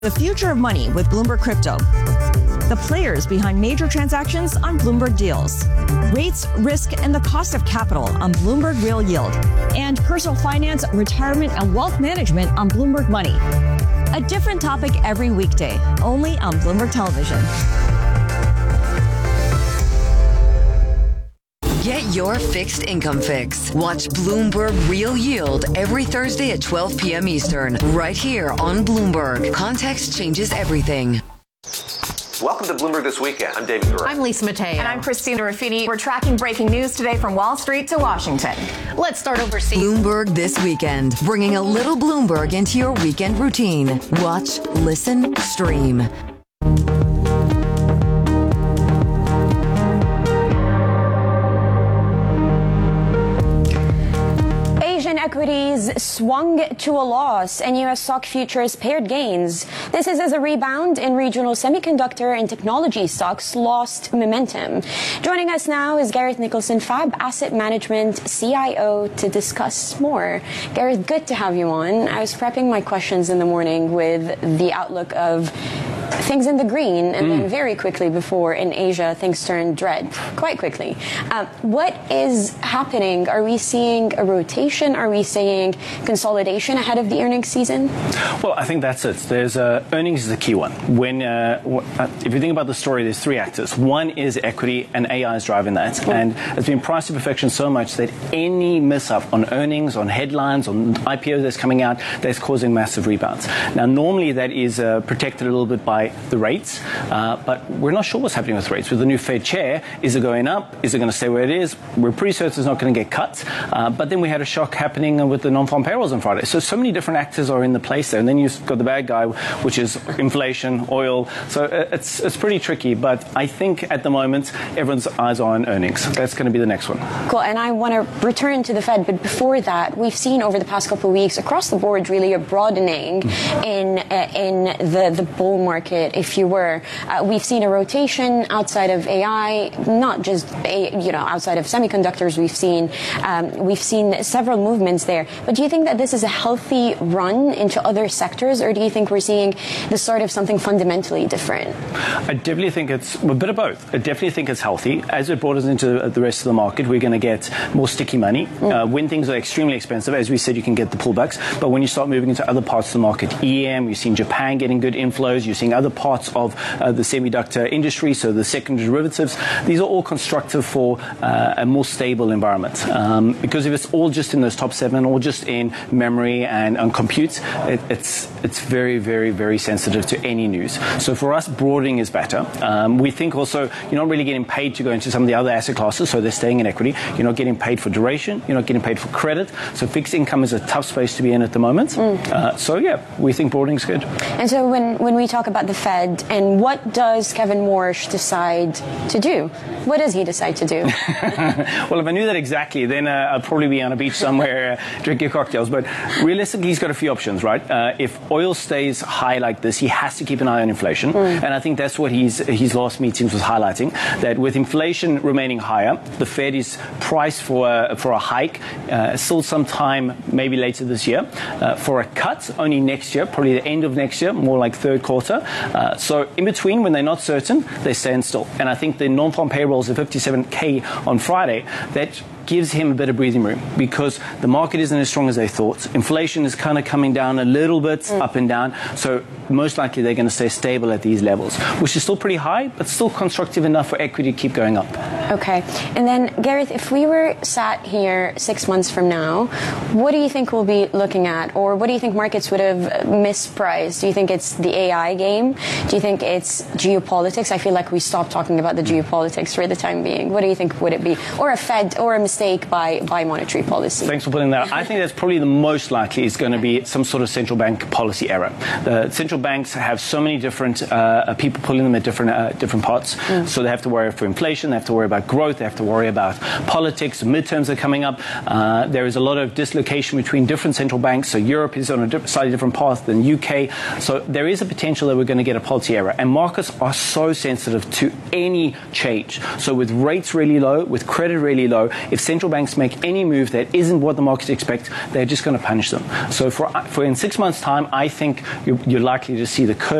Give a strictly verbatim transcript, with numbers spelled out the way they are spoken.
The future of money with Bloomberg Crypto. The players behind major transactions on Bloomberg Deals. Rates, risk, and the cost of capital on Bloomberg Real Yield. And personal finance, retirement, and wealth management on Bloomberg Money. A different topic every weekday, only on Bloomberg Television. Get your fixed income fix. Watch Bloomberg Real Yield every Thursday at twelve p.m. Eastern, right here on Bloomberg. Context changes everything. Welcome to Bloomberg This Weekend. I'm David Gura. I'm Lisa Mateo. And I'm Christina Ruffini. We're tracking breaking news today from Wall Street to Washington. Let's start overseas. Bloomberg This Weekend, bringing a little Bloomberg into your weekend routine. Watch, listen, stream. Equities swung to a loss and U S stock futures paired gains. This is as a rebound in regional semiconductor and technology stocks lost momentum. Joining us now is Gareth Nicholson, Fab Asset Management C I O, to discuss more. Gareth, good to have you on. I was prepping my questions in the morning with the outlook of things in the green, and mm. then very quickly before in Asia, things turned red quite quickly. Uh, what is happening? Are we seeing a rotation? Are we seeing consolidation ahead of the earnings season? Well, I think that's it. There's uh, earnings is a key one. When uh, w- uh, if you think about the story, there's three actors. One is equity, and A I is driving that. Mm. And it's been priced to perfection so much that any miss-up on earnings, on headlines, on I P Os that's coming out, that's causing massive rebounds. Now, normally that is uh, protected a little bit by the rates, uh, but we're not sure what's happening with rates. With the new Fed chair, is it going up? Is it going to stay where it is? We're pretty certain it's not going to get cut. Uh, but then we had a shock happening with the non-farm payrolls on Friday. So, so many different actors are in the place there. And then you've got the bad guy, which is inflation, oil. So uh, it's it's pretty tricky. But I think at the moment, everyone's eyes are on earnings. That's going to be the next one. Cool. And I want to return to the Fed. But before that, we've seen over the past couple of weeks across the board really a broadening mm. in uh, in the, the bull market, if you were. Uh, we've seen a rotation outside of A I, not just a, you know outside of semiconductors. We've seen um, we've seen several movements there. But do you think that this is a healthy run into other sectors, or do you think we're seeing the start of something fundamentally different? I definitely think it's a bit of both. I definitely think it's healthy. As it brought us into the rest of the market, we're going to get more sticky money. Mm. Uh, when things are extremely expensive, as we said, you can get the pullbacks. But when you start moving into other parts of the market, E M, you've seen Japan getting good inflows. You're seeing other parts of uh, the semiconductor industry, so the secondary derivatives. These are all constructive for uh, a more stable environment. Um, because if it's all just in those top seven, or just in memory and on compute, it, it's it's very, very, very sensitive to any news. So for us, broadening is better. Um, we think also you're not really getting paid to go into some of the other asset classes, so they're staying in equity. You're not getting paid for duration. You're not getting paid for credit. So fixed income is a tough space to be in at the moment. Mm. Uh, so yeah, we think broadening is good. And so when, when we talk about the Fed, and what does Kevin Warsh decide to do? What does he decide to do? Well, if I knew that exactly, then uh, I'd probably be on a beach somewhere uh, drinking cocktails. But realistically, he's got a few options, right? Uh, if oil stays high like this, he has to keep an eye on inflation. Mm. And I think that's what he's, his last meetings was highlighting, that with inflation remaining higher, the Fed is priced for a, for a hike, uh, still some time, maybe later this year. Uh, for a cut, only next year, probably the end of next year, more like third quarter. Uh, so in between, when they're not certain, they stand still. And I think the non-farm payrolls of fifty-seven K on Friday, that gives him a bit of breathing room, because the market isn't as strong as they thought. Inflation is kind of coming down a little bit, mm. up and down. So most likely they're going to stay stable at these levels, which is still pretty high, but still constructive enough for equity to keep going up. Okay. And then, Gareth, if we were sat here six months from now, what do you think we'll be looking at? Or what do you think markets would have mispriced? Do you think it's the A I game? Do you think it's geopolitics? I feel like we stopped talking about the geopolitics for the time being. What do you think would it be? Or a Fed, or a mistake by, by monetary policy? Thanks for putting that out. I think that's probably the most likely is going to be some sort of central bank policy error. The central banks have so many different uh, people pulling them at different uh, different parts. Mm. So they have to worry for inflation, they have to worry about growth, they have to worry about politics, midterms are coming up. Uh, there is a lot of dislocation between different central banks. So Europe is on a di- slightly different path than U K. So there is a potential that we're going to get a policy error. And markets are so sensitive to any change. So with rates really low, with credit really low, if central banks make any move that isn't what the markets expect, they're just going to punish them. So for, for in six months' time, I think you're, you're likely to see the curve